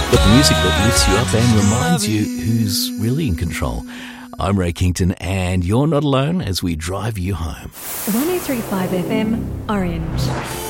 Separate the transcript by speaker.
Speaker 1: But the music that lifts you up and reminds you who's really in control. I'm Ray Kington, and you're not alone as we drive you home.
Speaker 2: 103.5 FM, Orange.